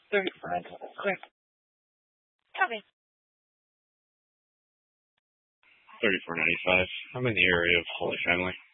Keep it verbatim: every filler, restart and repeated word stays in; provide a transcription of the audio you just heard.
thirty-four rental. Clear. Copy. thirty-four ninety-five. I'm in the area of Holy Family.